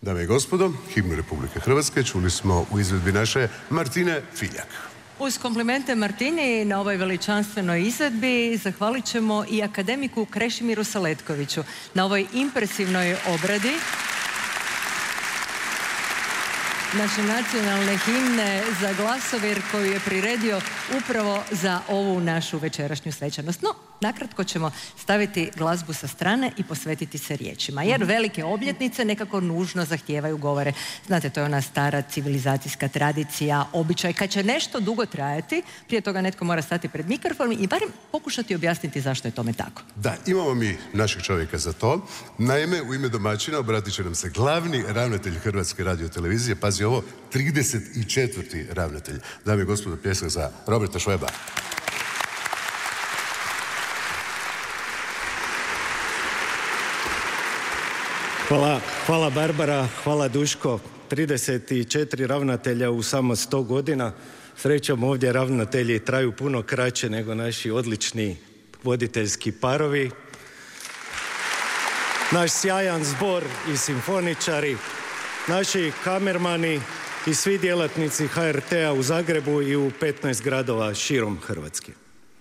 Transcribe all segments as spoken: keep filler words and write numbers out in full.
Dame i gospodo, himnu Republike Hrvatske čuli smo u izvedbi naše Martine Filjak. Uz komplimente Martini na ovoj veličanstvenoj izvedbi zahvalit ćemo i akademiku Krešimiru Saletkoviću na ovoj impresivnoj obradi naše nacionalne himne Za glasovir koju je priredio upravo za ovu našu večerašnju svečanost. No, nakratko ćemo staviti glazbu sa strane i posvetiti se riječima, jer velike obljetnice nekako nužno zahtijevaju govore. Znate, to je ona stara civilizacijska tradicija, običaj. Kad će nešto dugo trajati, prije toga netko mora stati pred mikrofonom i barem pokušati objasniti zašto je tome tako. Da, imamo mi naših čovjeka za to. Naime, u ime domaćina obratit će nam se glavni ravnatelj Hrvatske radiotelevizije, pazi ovo, trideset četvrti ravnatelj. Dame i gospodo, pljesak za Roberta Šveba. Hvala, hvala Barbara, hvala Duško. trideset četiri ravnatelja u samo sto godina. Srećom, ovdje ravnatelji traju puno kraće nego naši odlični voditeljski parovi. Naš sjajan zbor i simfoničari, naši kamermani i svi djelatnici H R T-a u Zagrebu i u petnaest gradova širom Hrvatske.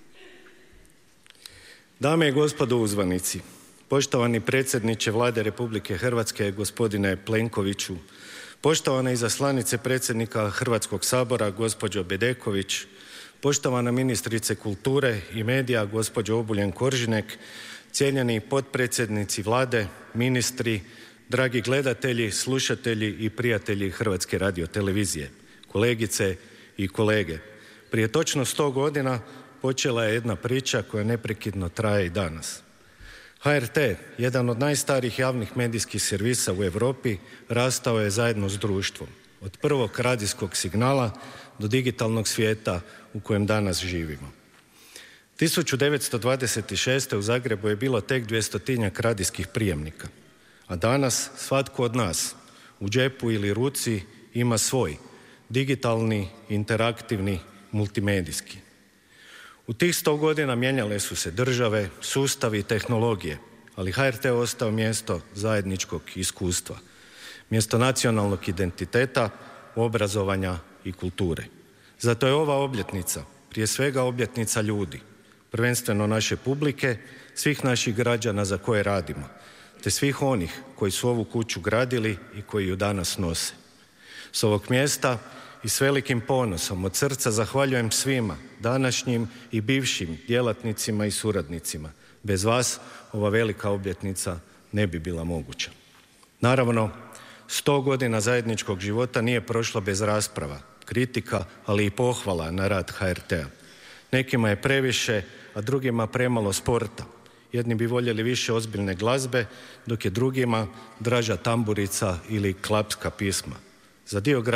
Dame i gospodo uzvanici, poštovani predsjedniče Vlade Republike Hrvatske, gospodine Plenkoviću, poštovane izaslanice predsjednika Hrvatskog sabora, gospođo Bedeković, poštovana ministrice kulture i medija, gospođo Obuljen Koržinek, cijenjeni potpredsjednici Vlade, ministri, dragi gledatelji, slušatelji i prijatelji Hrvatske radiotelevizije, kolegice i kolege. Prije točno sto godina počela je jedna priča koja neprekidno traje i danas. H R T, jedan od najstarijih javnih medijskih servisa u Europi, rastao je zajedno s društvom. Od prvog radijskog signala do digitalnog svijeta u kojem danas živimo. tisuću devetsto dvadeset šeste. u Zagrebu je bilo tek dvjestotinjak radijskih prijemnika. A danas svatko od nas u džepu ili ruci ima svoj digitalni, interaktivni, multimedijski. U tih sto godina mijenjale su se države, sustavi i tehnologije, ali H R T ostao mjesto zajedničkog iskustva, mjesto nacionalnog identiteta, obrazovanja i kulture. Zato je ova obljetnica prije svega obljetnica ljudi, prvenstveno naše publike, svih naših građana za koje radimo, te svih onih koji su ovu kuću gradili i koji ju danas nose. S ovog mjesta i s velikim ponosom od srca zahvaljujem svima, današnjim i bivšim djelatnicima i suradnicima. Bez vas ova velika obljetnica ne bi bila moguća. Naravno, sto godina zajedničkog života nije prošlo bez rasprava, kritika, ali i pohvala na rad H R T-a. Nekima je previše, a drugima premalo sporta. Jedni bi voljeli više ozbiljne glazbe, dok je drugima draža tamburica ili klapska pisma. Za dio